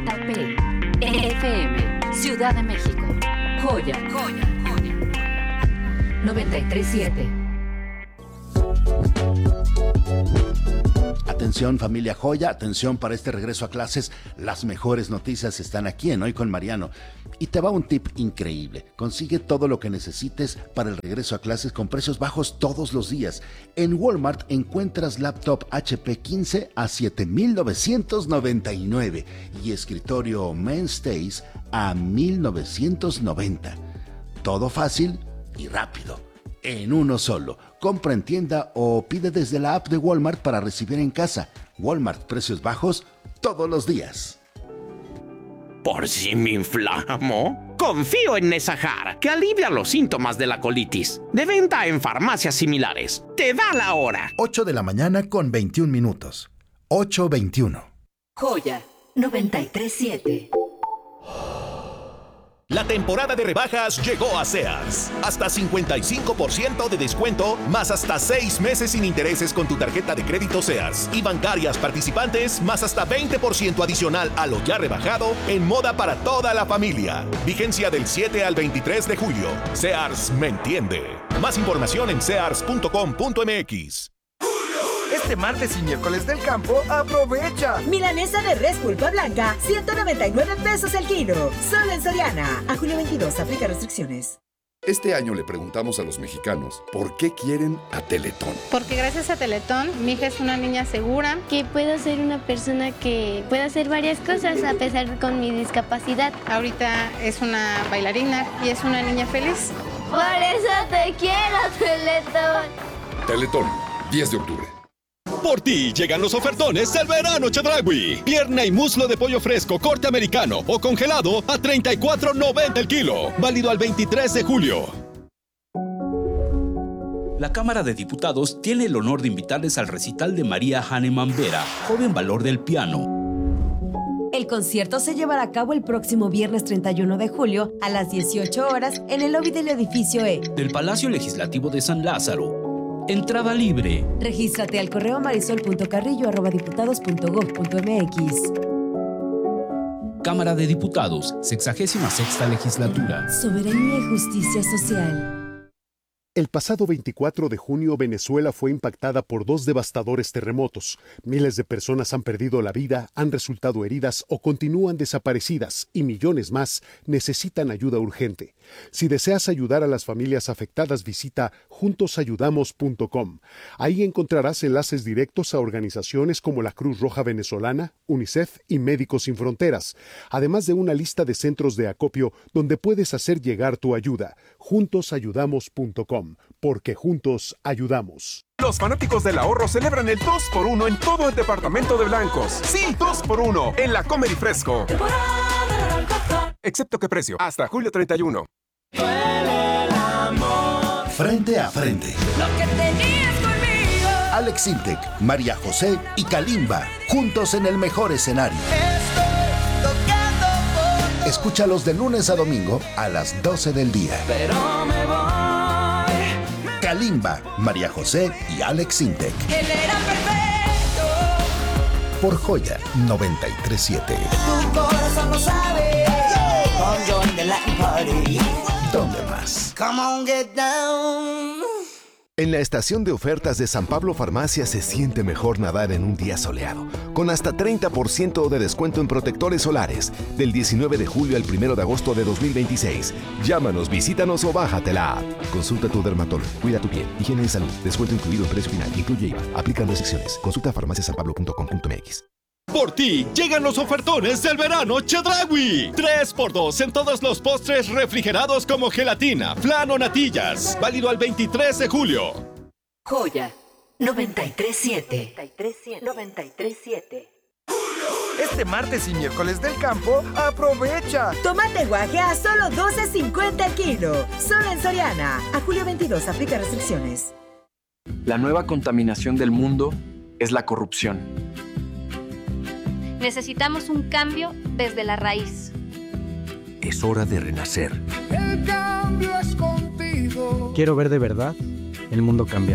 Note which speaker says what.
Speaker 1: P. FM, Ciudad de México. Joya. 93.7.
Speaker 2: Atención familia Joya, atención para este regreso a clases. Las mejores noticias están aquí en Hoy con Mariano. Y te va un tip increíble. Consigue todo lo que necesites para el regreso a clases con precios bajos todos los días. En Walmart encuentras laptop HP 15 a $7,999 y escritorio Mainstays a $1,990. Todo fácil y rápido. En uno solo. Compra en tienda o pide desde la app de Walmart para recibir en casa. Walmart, precios bajos todos los días.
Speaker 3: ¿Por si me inflamo? Confío en Nesahar, que alivia los síntomas de la colitis. De venta en farmacias similares. Te da la hora.
Speaker 4: 8 de la mañana con 21 minutos. 8:21.
Speaker 1: Joya 93.7.
Speaker 5: La temporada de rebajas llegó a Sears. Hasta 55% de descuento, más hasta 6 meses sin intereses con tu tarjeta de crédito Sears. Y bancarias participantes, más hasta 20% adicional a lo ya rebajado en moda para toda la familia. Vigencia del 7 al 23 de julio. Sears me entiende. Más información en sears.com.mx.
Speaker 6: Este martes y miércoles del campo, aprovecha.
Speaker 7: Milanesa de res pulpa blanca, 199 pesos el kilo. Solo en Soriana. A julio 22, aplica restricciones.
Speaker 8: Este año le preguntamos a los mexicanos por qué quieren a Teletón.
Speaker 9: Porque gracias a Teletón, mi hija es una niña segura.
Speaker 10: Que puedo ser una persona que puede hacer varias cosas a pesar con mi discapacidad.
Speaker 9: Ahorita es una bailarina y es una niña feliz.
Speaker 10: Por eso te quiero, Teletón.
Speaker 8: Teletón, 10 de octubre.
Speaker 11: Por ti llegan los ofertones del verano Chedraui. Pierna y muslo de pollo fresco, corte americano o congelado a $34.90 el kilo. Válido al 23 de julio.
Speaker 12: La Cámara de Diputados tiene el honor de invitarles al recital de María Hahnemann Vera, joven valor del piano.
Speaker 13: El concierto se llevará a cabo el próximo viernes 31 de julio a las 18 horas en el lobby del edificio E
Speaker 12: del Palacio Legislativo de San Lázaro. Entrada libre.
Speaker 13: Regístrate al correo marisol.carrillo@diputados.gov.mx.
Speaker 12: Cámara de Diputados, 66ª Legislatura.
Speaker 13: Soberanía y justicia social.
Speaker 14: El pasado 24 de junio, Venezuela fue impactada por 2 devastadores terremotos. Miles de personas han perdido la vida, han resultado heridas o continúan desaparecidas y millones más necesitan ayuda urgente. Si deseas ayudar a las familias afectadas, visita juntosayudamos.com. Ahí encontrarás enlaces directos a organizaciones como la Cruz Roja Venezolana, UNICEF y Médicos Sin Fronteras, además de una lista de centros de acopio donde puedes hacer llegar tu ayuda. Juntosayudamos.com. Porque juntos ayudamos.
Speaker 6: Los fanáticos del ahorro celebran el 2x1 en todo el departamento de blancos. Sí, 2x1 en la Comer y Fresco. Excepto que precio, hasta julio 31.
Speaker 2: Frente a frente.
Speaker 7: Lo que tenías conmigo.
Speaker 2: Alex Intec, María José y Kalimba, juntos en el mejor escenario. Escúchalos de lunes a domingo a las 12 del día.
Speaker 7: Pero me voy.
Speaker 2: Kalimba, María José y Alex Intec.
Speaker 7: Él era perfecto.
Speaker 2: Por Joya 93.7.
Speaker 7: Tu corazón lo sabe. Con John de Latin Party.
Speaker 2: ¿Dónde más?
Speaker 7: Come on, get down.
Speaker 15: En la estación de ofertas de San Pablo Farmacia se siente mejor nadar en un día soleado, con hasta 30% de descuento en protectores solares, del 19 de julio al 1 de agosto de 2026. Llámanos, visítanos o bájate la app. Consulta a tu dermatólogo, cuida tu piel, higiene y salud, descuento incluido en precio final, incluye IVA, aplican restricciones. Consulta farmaciasanpablo.com.mx.
Speaker 11: Por ti llegan los ofertones del verano Chedraui. 3x2 en todos los postres refrigerados como gelatina, flan o natillas. Válido al 23 de julio.
Speaker 1: Joya 93.7. 93.7.
Speaker 6: Este martes y miércoles del campo, aprovecha.
Speaker 7: Tomate guaje a solo $12.50 el kilo. Solo en Soriana. A julio 22, aplica restricciones.
Speaker 16: La nueva contaminación del mundo es la corrupción.
Speaker 10: Necesitamos un cambio desde la raíz.
Speaker 17: Es hora de renacer.
Speaker 18: El cambio es contigo.
Speaker 19: Quiero ver de verdad el mundo cambiar.